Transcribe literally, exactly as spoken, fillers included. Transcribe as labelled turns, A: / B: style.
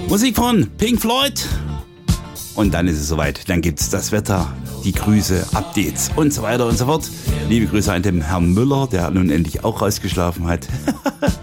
A: Musik von Pink Floyd. Und dann ist es soweit. Dann gibt's das Wetter, die Grüße, Updates und so weiter und so fort. Liebe Grüße an den Herrn Müller, der nun endlich auch rausgeschlafen hat.